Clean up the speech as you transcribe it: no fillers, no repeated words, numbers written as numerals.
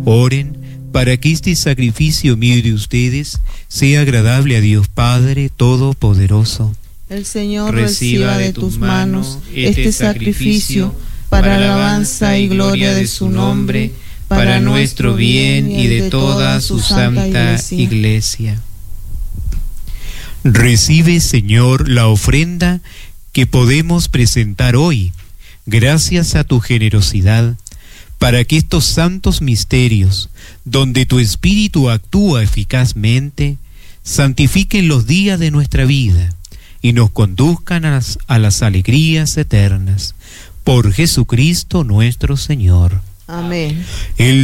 Oren para que este sacrificio mío y de ustedes sea agradable a Dios Padre Todopoderoso. El Señor reciba de tus manos este sacrificio para alabanza y gloria de su nombre, para nuestro bien y de toda su santa Iglesia. Recibe, Señor, la ofrenda que podemos presentar hoy, gracias a tu generosidad, para que estos santos misterios, donde tu Espíritu actúa eficazmente, santifiquen los días de nuestra vida y nos conduzcan a las alegrías eternas. Por Jesucristo nuestro Señor. Amén.